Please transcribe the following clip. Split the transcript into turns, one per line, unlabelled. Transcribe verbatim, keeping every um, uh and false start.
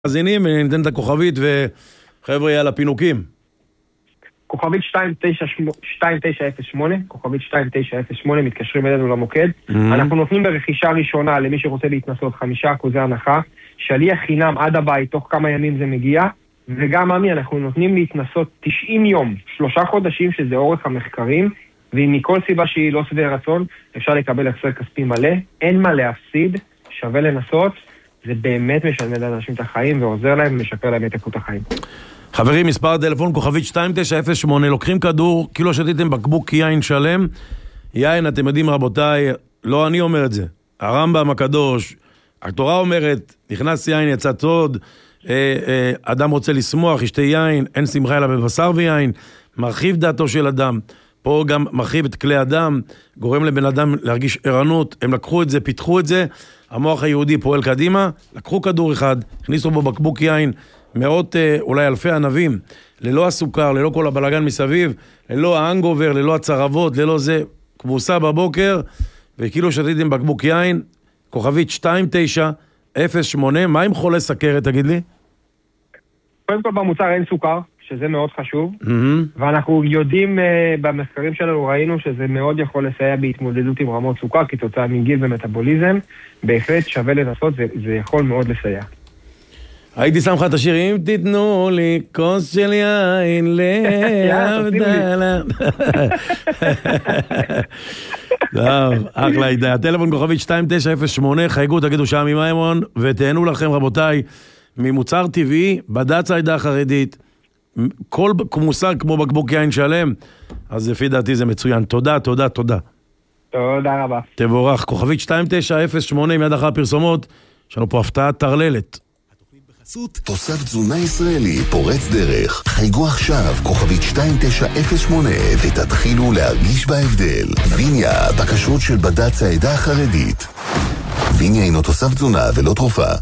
אז הנה, ניתן את הכוכבית וחבר'ה יאללה פינוקים.
כוכבית שתיים תשע אפס שמונה, כוכבית שתיים תשע אפס שמונה, מתקשרים אלינו למוקד. אנחנו נותנים ברכישה ראשונה למי שרוצה להתנסות חמישה אחוזי הנחה, שליח חינם עד הבית, תוך כמה ימים זה מגיע, וגם עמי, אנחנו נותנים להתנסות תשעים יום, שלושה חודשים שזה אורך המחקרים, ואם מכל סיבה שהיא לא שבע רצון, אפשר לקבל החזר כספי מלא, אין מה להפסיד, שווה לנסות, זה באמת משלם לאנשים את החיים ועוזר להם ומשפר להם את איכות החיים.
חברים, מספר טלפון כוכבית שתיים תשע אפס שמונה, לוקחים כדור, כאילו שתיתם בקבוק יין שלם. יין, אתם יודעים רבותיי, לא אני אומר את זה, הרמב"ם הקדוש, התורה אומרת, נכנס יין יצא צוד, אה, אה, אדם רוצה לשמוח, ישתה יין, אין שמחה אלא בבשר ויין, מרחיב דעתו של אדם, פה גם מרחיב את כלי אדם, גורם לבן אדם להרגיש ערנות, הם לקחו את זה, פיתחו את זה, המוח היהודי פועל קדימה, לקחו כדור אחד, הכניסו בו בקבוק יין, מאות, אולי אלפי ענבים, ללא הסוכר, ללא כל הבלגן מסביב, ללא האנגובר, ללא הצרבות, ללא זה, כבוסה בבוקר, וכאילו שתיתם בקבוק יין, כוכבית שתיים תשע אפס שמונה, מה עם חולה סכרת, תגיד לי?
קודם כל במוצר אין סוכר, שזה מאוד חשוב, mm-hmm. ואנחנו יודעים, uh, במחקרים שלנו ראינו שזה מאוד יכול לסייע בהתמודדות עם רמות סוכר, כתוצאה מגיל ומטאבוליזם, בהחלט שווה לנסות, זה, זה יכול מאוד לסייע.
הייתי שם לך את השיר, אם תיתנו לי כוס של יין לעבדלה. טוב, אחלה אידה. הטלפון כוכבית שתיים תשע אפס שמונה, חייגו, תגידו שם עם האמון, ותהנו לכם רבותיי, ממוצר טבעי, בד"ץ העדה החרדית, כל מושג כמו בקבוק יין שלם, אז לפי דעתי זה מצוין. תודה, תודה, תודה.
תודה רבה.
תבורך, כוכבית שתיים תשע אפס שמונה, מיד אחרי הפרסומות, יש לנו פה הפתעה תרללת.
תוסף תזונה ישראלי פורץ דרך. חייגו עכשיו כוכבית שתיים תשע אפס שמונה ותתחילו להרגיש בהבדל. ויניה, בקשות של בד"ץ העדה החרדית. ויניה אינו תוסף תזונה ולא תרופה.